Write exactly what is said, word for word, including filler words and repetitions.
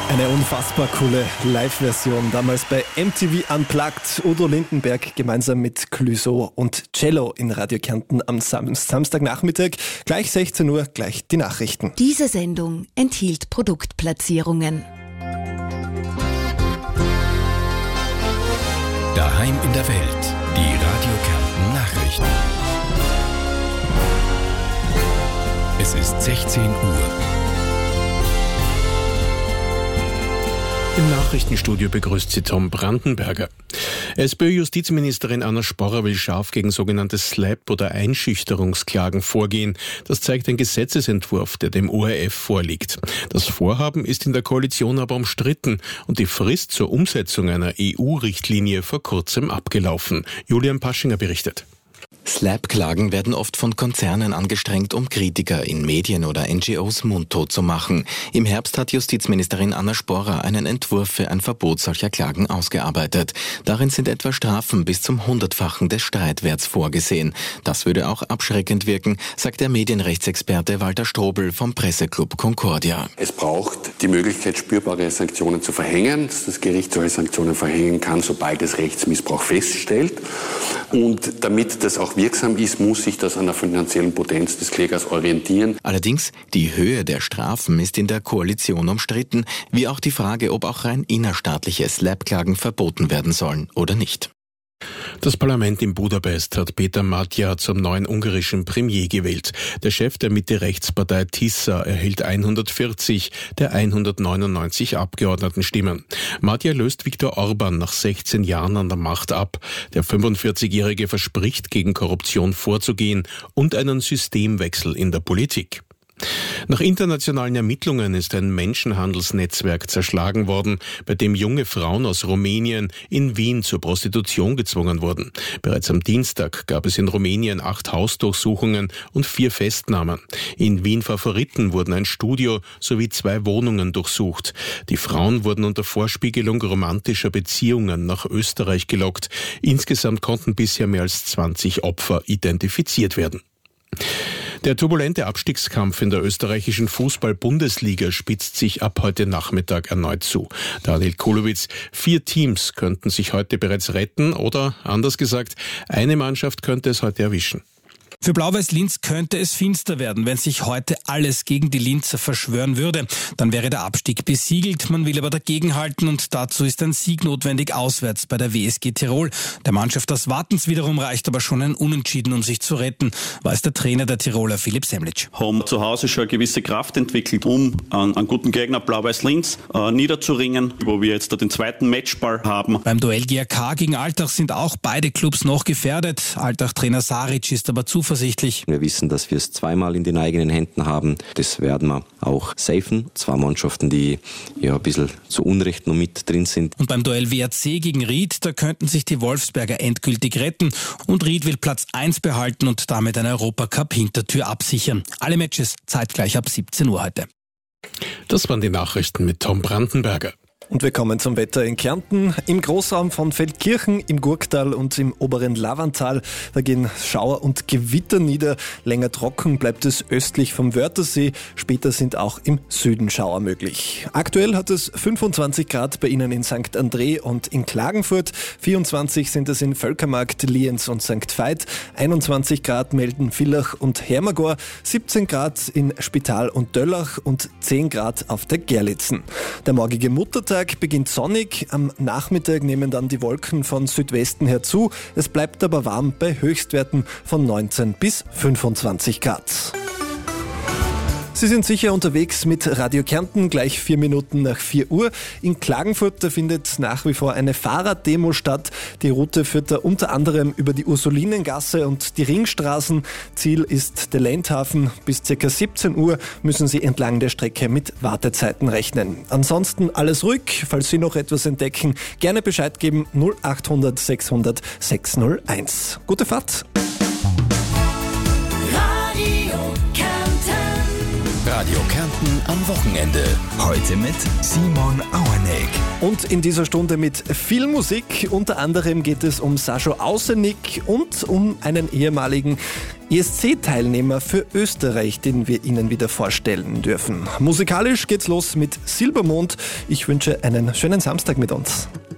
Eine unfassbar coole Live-Version, damals bei M T V Unplugged. Udo Lindenberg gemeinsam mit Clouseau und Cello in Radio Kärnten am Sam- Samstagnachmittag. Gleich sechzehn Uhr, gleich die Nachrichten. Diese Sendung enthielt Produktplatzierungen. Daheim in der Welt, die Radio Kärnten Nachrichten. Es ist sechzehn Uhr. Im Nachrichtenstudio begrüßt sie Tom Brandenberger. SPÖ-Justizministerin Anna Sporrer will scharf gegen sogenannte Slap- oder Einschüchterungsklagen vorgehen. Das zeigt ein Gesetzesentwurf, der dem O R F vorliegt. Das Vorhaben ist in der Koalition aber umstritten und die Frist zur Umsetzung einer E U-Richtlinie vor kurzem abgelaufen. Julian Paschinger berichtet. Slap-Klagen werden oft von Konzernen angestrengt, um Kritiker in Medien oder N G Os mundtot zu machen. Im Herbst hat Justizministerin Anna Sporrer einen Entwurf für ein Verbot solcher Klagen ausgearbeitet. Darin sind etwa Strafen bis zum Hundertfachen des Streitwerts vorgesehen. Das würde auch abschreckend wirken, sagt der Medienrechtsexperte Walter Strobel vom Presseclub Concordia. Es braucht die Möglichkeit, spürbare Sanktionen zu verhängen, dass das Gericht solche Sanktionen verhängen kann, sobald es Rechtsmissbrauch feststellt. Und damit das auch wirksam ist, muss sich das an der finanziellen Potenz des Klägers orientieren. Allerdings, die Höhe der Strafen ist in der Koalition umstritten, wie auch die Frage, ob auch rein innerstaatliche Slap-Klagen verboten werden sollen oder nicht. Das Parlament in Budapest hat Peter Matya zum neuen ungarischen Premier gewählt. Der Chef der Mitte-Rechtspartei Tisza erhielt hundertvierzig der hundertneunundneunzig Abgeordnetenstimmen. Matya löst Viktor Orban nach sechzehn Jahren an der Macht ab. Der fünfundvierzigjährige verspricht, gegen Korruption vorzugehen und einen Systemwechsel in der Politik. Nach internationalen Ermittlungen ist ein Menschenhandelsnetzwerk zerschlagen worden, bei dem junge Frauen aus Rumänien in Wien zur Prostitution gezwungen wurden. Bereits am Dienstag gab es in Rumänien acht Hausdurchsuchungen und vier Festnahmen. In Wien Favoriten wurden ein Studio sowie zwei Wohnungen durchsucht. Die Frauen wurden unter Vorspiegelung romantischer Beziehungen nach Österreich gelockt. Insgesamt konnten bisher mehr als zwanzig Opfer identifiziert werden. Der turbulente Abstiegskampf in der österreichischen Fußball-Bundesliga spitzt sich ab heute Nachmittag erneut zu. Daniel Kulowitz, vier Teams könnten sich heute bereits retten oder, anders gesagt, eine Mannschaft könnte es heute erwischen. Für Blau-Weiß-Linz könnte es finster werden, wenn sich heute alles gegen die Linzer verschwören würde. Dann wäre der Abstieg besiegelt. Man will aber dagegenhalten und dazu ist ein Sieg notwendig auswärts bei der W S G Tirol. Der Mannschaft des Wartens wiederum reicht aber schon ein Unentschieden, um sich zu retten, weiß der Trainer der Tiroler Philipp Semlitsch. Haben zu Hause schon eine gewisse Kraft entwickelt, um einen, einen guten Gegner Blau-Weiß-Linz äh, niederzuringen, wo wir jetzt den zweiten Matchball haben. Beim Duell G A K gegen Altach sind auch beide Clubs noch gefährdet. Altach-Trainer Saric ist aber zuversichtlich. Wir wissen, dass wir es zweimal in den eigenen Händen haben. Das werden wir auch safen. Zwei Mannschaften, die ja ein bisschen zu Unrecht noch mit drin sind. Und beim Duell W R C gegen Ried, da könnten sich die Wolfsberger endgültig retten. Und Ried will Platz eins behalten und damit eine Europacup-Hintertür absichern. Alle Matches zeitgleich ab siebzehn Uhr heute. Das waren die Nachrichten mit Tom Brandenberger. Und wir kommen zum Wetter in Kärnten. Im Großraum von Feldkirchen, im Gurktal und im oberen Lavantal, da gehen Schauer und Gewitter nieder. Länger trocken bleibt es östlich vom Wörthersee. Später sind auch im Süden Schauer möglich. Aktuell hat es fünfundzwanzig Grad bei Ihnen in Sankt André und in Klagenfurt. vierundzwanzig sind es in Völkermarkt, Lienz und Sankt Veit. einundzwanzig Grad melden Villach und Hermagor. siebzehn Grad in Spital und Döllach und zehn Grad auf der Gerlitzen. Der morgige Muttertag beginnt sonnig, am Nachmittag nehmen dann die Wolken von Südwesten her zu. Es bleibt aber warm bei Höchstwerten von neunzehn bis fünfundzwanzig Grad. Sie sind sicher unterwegs mit Radio Kärnten, gleich vier Minuten nach vier Uhr. In Klagenfurt, da findet nach wie vor eine Fahrraddemo statt. Die Route führt da unter anderem über die Ursulinengasse und die Ringstraßen. Ziel ist der Lendhafen. Bis ca. siebzehn Uhr müssen Sie entlang der Strecke mit Wartezeiten rechnen. Ansonsten alles ruhig. Falls Sie noch etwas entdecken, gerne Bescheid geben. null achthundert sechshundert sechshunderteins. Gute Fahrt! Radio Radio Kärnten am Wochenende. Heute mit Simon Auenig. Und in dieser Stunde mit viel Musik. Unter anderem geht es um Sascha Ausenig und um einen ehemaligen E S C-Teilnehmer für Österreich, den wir Ihnen wieder vorstellen dürfen. Musikalisch geht's los mit Silbermond. Ich wünsche einen schönen Samstag mit uns.